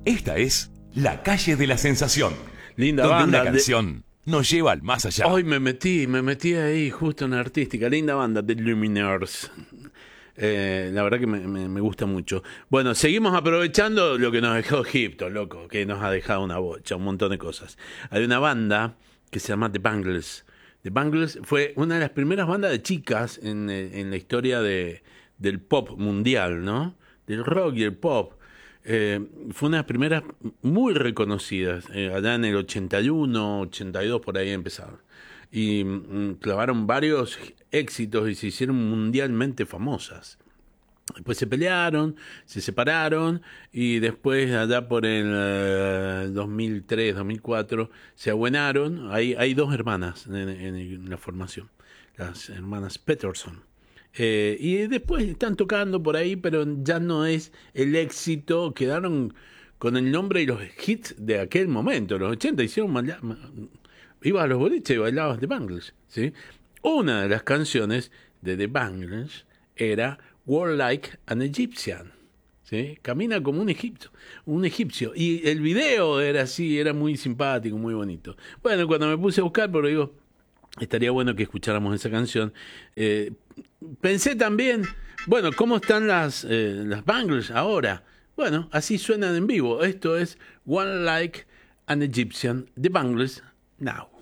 Esta es La Calle de la Sensación. Linda donde banda una canción nos lleva al más allá. Hoy me metí ahí justo en artística. Linda banda de Lumineers. La verdad que me gusta mucho. Bueno, seguimos aprovechando lo que nos dejó Egipto, loco, que nos ha dejado una bocha, un montón de cosas. Hay una banda que se llama The Bangles. The Bangles fue una de las primeras bandas de chicas en la historia del pop mundial, ¿no? Del rock y el pop. Fue una de las primeras muy reconocidas, allá en el 81, 82, por ahí empezaron. Y clavaron varios éxitos y se hicieron mundialmente famosas. Después se pelearon, se separaron y después allá por el 2003, 2004 se abuenaron. Hay dos hermanas en la formación, las hermanas Peterson. Y después están tocando por ahí, pero ya no es el éxito. Quedaron con el nombre y los hits de aquel momento. Los 80 hicieron ibas a los boliches y bailabas The Bangles, ¿sí? Una de las canciones de The Bangles era Walk Like an Egyptian, ¿sí? Camina como un egipcio. Y el video era así, era muy simpático, muy bonito. Bueno, cuando me puse a buscar, pero digo, estaría bueno que escucháramos esa canción. Pensé también, bueno, ¿cómo están las Bangles ahora? Bueno, así suenan en vivo. Esto es One Like an Egyptian, The Bangles, now.